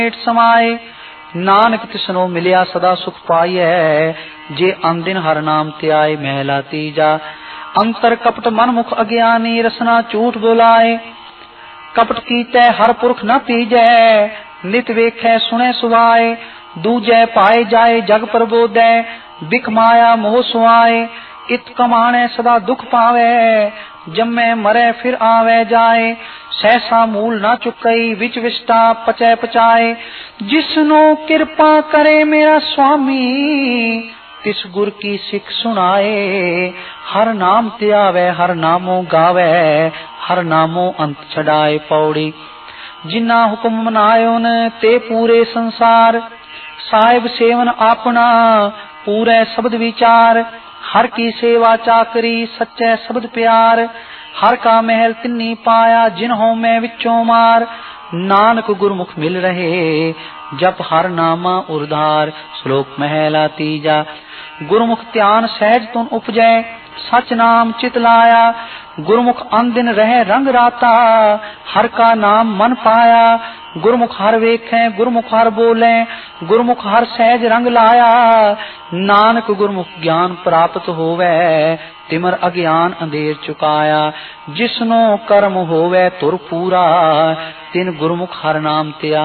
समाए नानक तिसनो मिलिया सदा सुख पाइए जे अन दिन हर नाम त्याय महला तीजा अंतर कपट मन मुख अज्ञानी रसना झूठ बुलाए कपट कीते हर पुरख न तीजै नित वेखै सुने सुवाए दूजै पाए जाए जग प्रबोधै बिख माया मोह सुआए इत कमाणे सदा दुख पावे जम्मे मरे फिर आवे जाए सहसा मूल न चुकई विच विष्टा पचै पचाए जिसनो कृपा करे मेरा स्वामी तिस गुर की सिख सुनाए हर नाम त्यावे हर नामो गावे हर नामो अंत छड़ाए पौड़ी जिन्ना हुक्म मनायो न ते पूरे संसार साहिब सेवन अपना पूरे शब्द विचार हर की सेवा चाकरी सच्चे शब्द प्यार हर का महल तिन्नी पाया जिन्हों में विचों मार नानक गुरमुख मिल रहे जप हर नामा उर्धार श्लोक महला तीजा गुरमुख ध्यान सहज तुन उपजै सच नाम चित लाया गुरमुख अन दिन रहे रंग राता हर का नाम मन पाया गुरमुख हर वेखें गुरमुख हर बोले गुरमुख हर सहज रंग लाया नानक गुरमुख ज्ञान प्राप्त होवे तिमर अज्ञान अंधेर चुकाया जिसनो कर्म होवे तुर पूरा तिन गुरमुख हर नाम त्या